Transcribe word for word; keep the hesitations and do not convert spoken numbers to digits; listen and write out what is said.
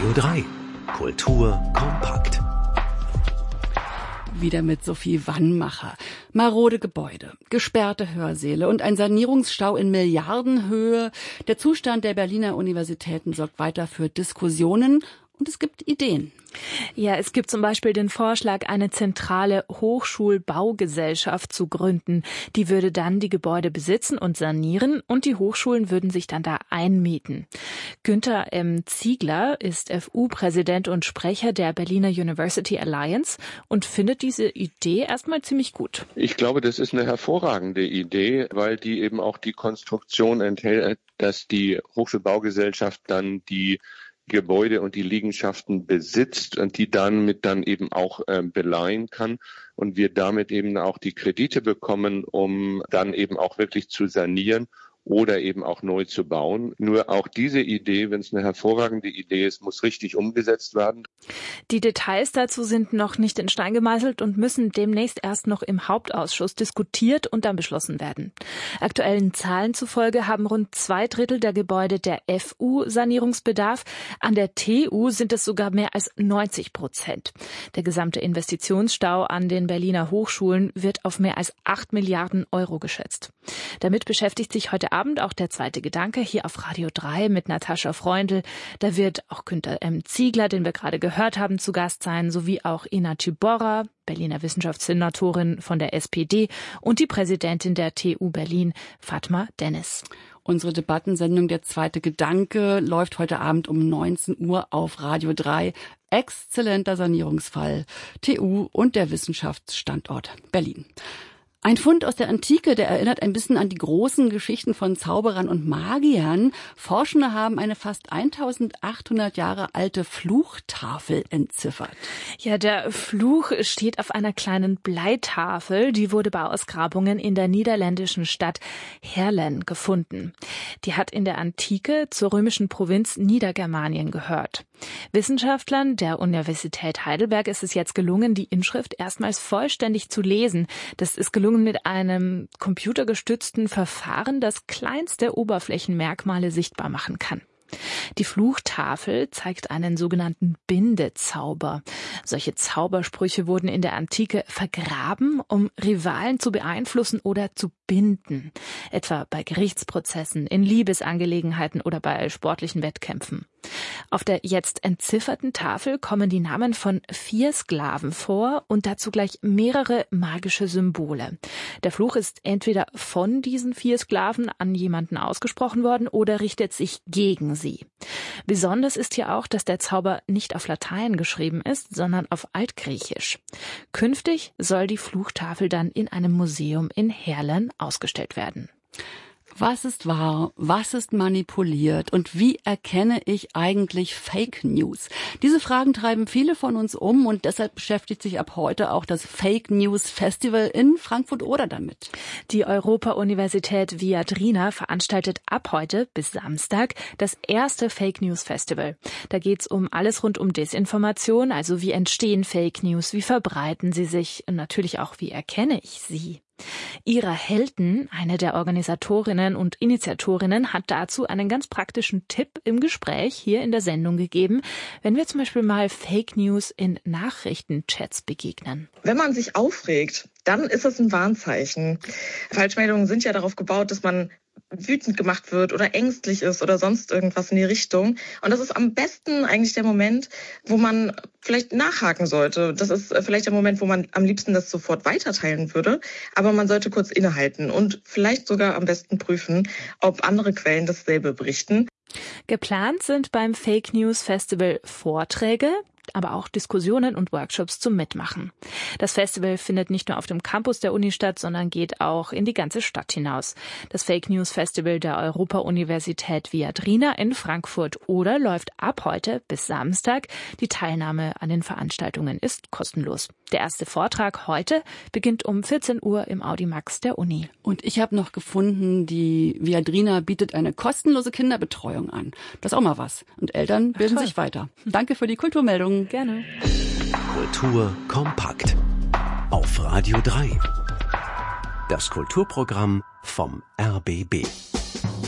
Radio drei. Kultur kompakt. Wieder mit Sophie Wannmacher. Marode Gebäude, gesperrte Hörsäle und ein Sanierungsstau in Milliardenhöhe. Der Zustand der Berliner Universitäten sorgt weiter für Diskussionen. Und es gibt Ideen. Ja, es gibt zum Beispiel den Vorschlag, eine zentrale Hochschulbaugesellschaft zu gründen. Die würde dann die Gebäude besitzen und sanieren und die Hochschulen würden sich dann da einmieten. Günther M. Ziegler ist F U-Präsident und Sprecher der Berliner University Alliance und findet diese Idee erstmal ziemlich gut. Ich glaube, das ist eine hervorragende Idee, weil die eben auch die Konstruktion enthält, dass die Hochschulbaugesellschaft dann die Gebäude und die Liegenschaften besitzt und die dann mit dann eben auch äh, beleihen kann und wir damit eben auch die Kredite bekommen, um dann eben auch wirklich zu sanieren oder eben auch neu zu bauen. Nur auch diese Idee, wenn es eine hervorragende Idee ist, muss richtig umgesetzt werden. Die Details dazu sind noch nicht in Stein gemeißelt und müssen demnächst erst noch im Hauptausschuss diskutiert und dann beschlossen werden. Aktuellen Zahlen zufolge haben rund zwei Drittel der Gebäude der F U Sanierungsbedarf. An der T U sind es sogar mehr als neunzig Prozent. Der gesamte Investitionsstau an den Berliner Hochschulen wird auf mehr als acht Milliarden Euro geschätzt. Damit beschäftigt sich heute Abend auch der zweite Gedanke hier auf Radio drei mit Natascha Freundl. Da wird auch Günther M. Ziegler, den wir gerade gehört haben, zu Gast sein, sowie auch Ina Tybora, Berliner Wissenschaftssenatorin von der S P D und die Präsidentin der T U Berlin, Fatma Dennis. Unsere Debattensendung Der zweite Gedanke läuft heute Abend um neunzehn Uhr auf Radio drei. Exzellenter Sanierungsfall, T U und der Wissenschaftsstandort Berlin. Ein Fund aus der Antike, der erinnert ein bisschen an die großen Geschichten von Zauberern und Magiern. Forschende haben eine fast eintausendachthundert Jahre alte Fluchtafel entziffert. Ja, der Fluch steht auf einer kleinen Bleitafel. Die wurde bei Ausgrabungen in der niederländischen Stadt Heerlen gefunden. Die hat in der Antike zur römischen Provinz Niedergermanien gehört. Wissenschaftlern der Universität Heidelberg ist es jetzt gelungen, die Inschrift erstmals vollständig zu lesen. Das ist gelungen mit einem computergestützten Verfahren, das kleinste Oberflächenmerkmale sichtbar machen kann. Die Fluchtafel zeigt einen sogenannten Bindezauber. Solche Zaubersprüche wurden in der Antike vergraben, um Rivalen zu beeinflussen oder zu binden. Etwa bei Gerichtsprozessen, in Liebesangelegenheiten oder bei sportlichen Wettkämpfen. Auf der jetzt entzifferten Tafel kommen die Namen von vier Sklaven vor und dazu gleich mehrere magische Symbole. Der Fluch ist entweder von diesen vier Sklaven an jemanden ausgesprochen worden oder richtet sich gegen sie. Besonders ist hier auch, dass der Zauber nicht auf Latein geschrieben ist, sondern auf Altgriechisch. Künftig soll die Fluchtafel dann in einem Museum in Heerlen ausgestellt werden. Was ist wahr? Was ist manipuliert? Und wie erkenne ich eigentlich Fake News? Diese Fragen treiben viele von uns um und deshalb beschäftigt sich ab heute auch das Fake News Festival in Frankfurt-Oder damit. Die Europa-Universität Viadrina veranstaltet ab heute bis Samstag das erste Fake News Festival. Da geht's um alles rund um Desinformation, also wie entstehen Fake News, wie verbreiten sie sich und natürlich auch, wie erkenne ich sie. Ira Helten, eine der Organisatorinnen und Initiatorinnen, hat dazu einen ganz praktischen Tipp im Gespräch hier in der Sendung gegeben, wenn wir zum Beispiel mal Fake News in Nachrichtenchats begegnen. Wenn man sich aufregt, dann ist das ein Warnzeichen. Falschmeldungen sind ja darauf gebaut, dass man wütend gemacht wird oder ängstlich ist oder sonst irgendwas in die Richtung. Und das ist am besten eigentlich der Moment, wo man vielleicht nachhaken sollte. Das ist vielleicht der Moment, wo man am liebsten das sofort weiterteilen würde. Aber man sollte kurz innehalten und vielleicht sogar am besten prüfen, ob andere Quellen dasselbe berichten. Geplant sind beim Fake News Festival Vorträge, aber auch Diskussionen und Workshops zum Mitmachen. Das Festival findet nicht nur auf dem Campus der Uni statt, sondern geht auch in die ganze Stadt hinaus. Das Fake News Festival der Europa-Universität Viadrina in Frankfurt-Oder läuft ab heute bis Samstag. Die Teilnahme an den Veranstaltungen ist kostenlos. Der erste Vortrag heute beginnt um vierzehn Uhr im Audimax der Uni. Und ich habe noch gefunden, die Viadrina bietet eine kostenlose Kinderbetreuung an. Das ist auch mal was. Und Eltern bilden sich weiter. Danke für die Kulturmeldung. Gerne. Kultur kompakt. Auf Radio drei. Das Kulturprogramm vom R B B.